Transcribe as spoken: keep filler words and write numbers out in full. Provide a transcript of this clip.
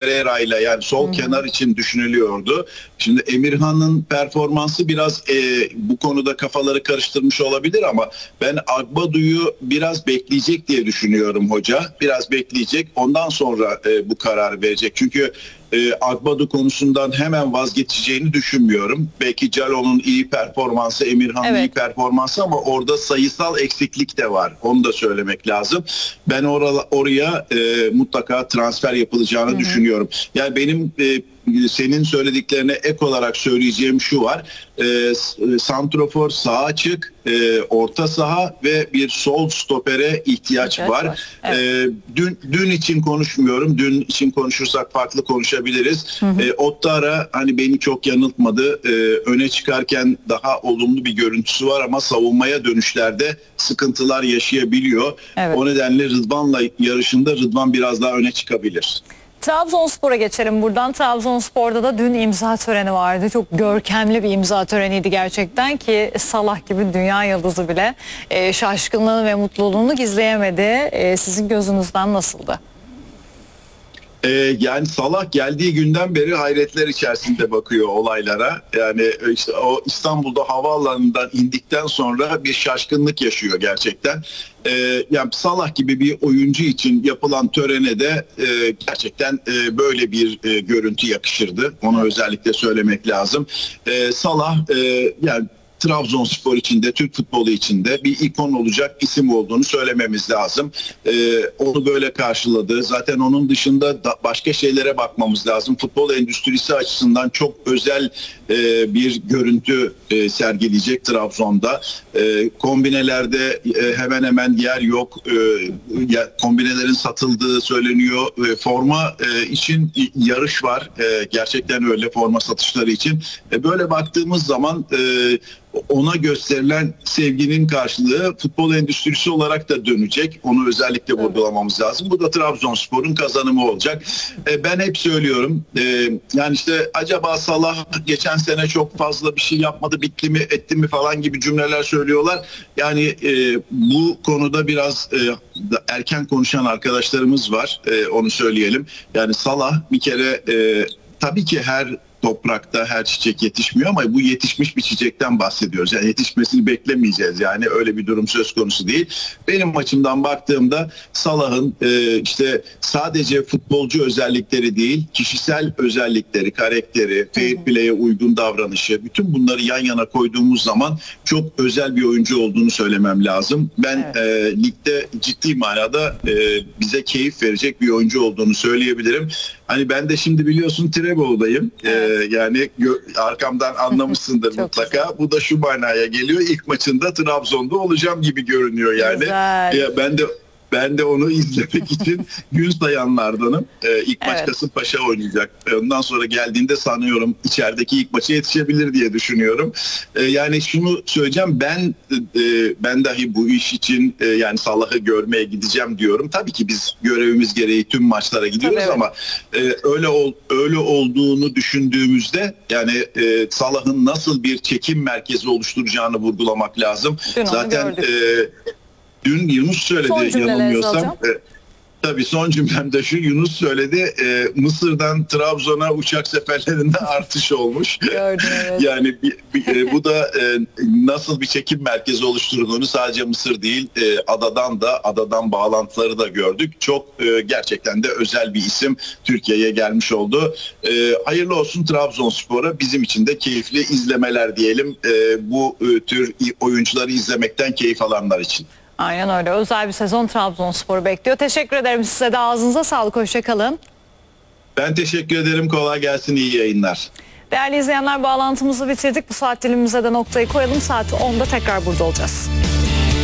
Pereira ile, yani sol Hı-hı. kenar için düşünülüyordu. Şimdi Emirhan'ın performansı biraz e, bu konuda kafaları karıştırmış olabilir ama ben Agbadu'yu biraz bekleyecek diye düşünüyorum hoca. Biraz bekleyecek. Ondan sonra e, bu kararı verecek. Çünkü e, Agbadu konusundan hemen vazgeçeceğini düşünmüyorum. Belki Calo'nun iyi performansı, Emirhan'ın evet. iyi performansı ama orada sayısal eksiklik de var. Onu da söylemek lazım. Ben or- oraya e, mutlaka transfer yapılacağını Hı-hı. düşünüyorum. Yani benim e, senin söylediklerine ek olarak söyleyeceğim şu var. E, santrofor sağ açık, e, orta saha ve bir sol stopere ihtiyaç evet, var. var. Evet. E, dün dün için konuşmuyorum. Dün için konuşursak farklı konuşabiliriz. Hı hı. E, Ottara hani beni çok yanıltmadı. E, öne çıkarken daha olumlu bir görüntüsü var ama savunmaya dönüşlerde sıkıntılar yaşayabiliyor. Evet. O nedenle Rıdvan'la yarışında Rıdvan biraz daha öne çıkabilir. Trabzonspor'a geçelim buradan. Trabzonspor'da da dün imza töreni vardı. Çok görkemli bir imza töreniydi gerçekten ki Salah gibi dünya yıldızı bile e, şaşkınlığını ve mutluluğunu gizleyemedi. E, sizin gözünüzden nasıldı? Ee, yani Salah geldiği günden beri hayretler içerisinde bakıyor olaylara. Yani işte o İstanbul'da havaalanından indikten sonra bir şaşkınlık yaşıyor gerçekten. Ee, yani Salah gibi bir oyuncu için yapılan törene de e, gerçekten e, böyle bir e, görüntü yakışırdı. Onu özellikle söylemek lazım. E, Salah e, yani Trabzonspor içinde, Türk futbolu içinde bir ikon olacak isim olduğunu söylememiz lazım. Ee, onu böyle karşıladı. Zaten onun dışında da başka şeylere bakmamız lazım. Futbol endüstrisi açısından çok özel e, bir görüntü e, sergileyecek Trabzon'da. E, kombinelerde e, hemen hemen yer yok. E, ya, kombinelerin satıldığı söyleniyor. E, forma e, için yarış var. E, gerçekten öyle, forma satışları için. E, böyle baktığımız zaman e, ona gösterilen sevginin karşılığı futbol endüstrisi olarak da dönecek. Onu özellikle vurgulamamız lazım. Bu da Trabzonspor'un kazanımı olacak. E, ben hep söylüyorum. E, yani işte acaba Salah geçen sene çok fazla bir şey yapmadı, bitti mi, etti mi falan gibi cümleler söylüyorlar. Yani e, bu konuda biraz e, erken konuşan arkadaşlarımız var. E, onu söyleyelim. Yani Salah bir kere e, tabii ki her toprakta her çiçek yetişmiyor ama bu yetişmiş bir çiçekten bahsediyoruz. Yani yetişmesini beklemeyeceğiz. Yani öyle bir durum söz konusu değil. Benim açımdan baktığımda Salah'ın e, işte sadece futbolcu özellikleri değil, kişisel özellikleri, karakteri, fair play'e uygun davranışı, bütün bunları yan yana koyduğumuz zaman çok özel bir oyuncu olduğunu söylemem lazım. Ben evet. e, ligde ciddi manada e, bize keyif verecek bir oyuncu olduğunu söyleyebilirim. Hani ben de şimdi biliyorsun Trabzon'dayım. Evet. Ee, yani gö- arkamdan anlamışsındır mutlaka. Güzel. Bu da şu manaya geliyor. İlk maçında Trabzon'da olacağım gibi görünüyor yani. Ya ben de Ben de onu izlemek için gün sayanlardanım. Ee, ilk maç evet. Kasımpaşa oynayacak. Ondan sonra geldiğinde sanıyorum içerideki ilk maça yetişebilir diye düşünüyorum. Ee, yani şunu söyleyeceğim. Ben e, ben dahi bu iş için e, yani Salah'ı görmeye gideceğim diyorum. Tabii ki biz görevimiz gereği tüm maçlara gidiyoruz Tabii, ama evet. e, öyle ol, öyle olduğunu düşündüğümüzde yani e, Salah'ın nasıl bir çekim merkezi oluşturacağını vurgulamak lazım. Dün Zaten dün Yunus söyledi yanılmıyorsam. E, tabii son cümlemde şu, Yunus söyledi. E, Mısır'dan Trabzon'a uçak seferlerinde artış olmuş. Gördüm, evet. Yani bir, bir, e, bu da e, nasıl bir çekim merkezi oluşturduğunu sadece Mısır değil e, adadan da adadan bağlantıları da gördük. Çok e, gerçekten de özel bir isim Türkiye'ye gelmiş oldu. E, hayırlı olsun Trabzonspor'a, bizim için de keyifli izlemeler diyelim. E, bu e, tür oyuncuları izlemekten keyif alanlar için. Aynen öyle. Özel bir sezon Trabzonspor'u bekliyor. Teşekkür ederim size de. Ağzınıza sağlık. Hoşça kalın. Ben teşekkür ederim. Kolay gelsin. İyi yayınlar. Değerli izleyenler, bağlantımızı bitirdik. Bu saat dilimimize de noktayı koyalım. Saat onda tekrar burada olacağız.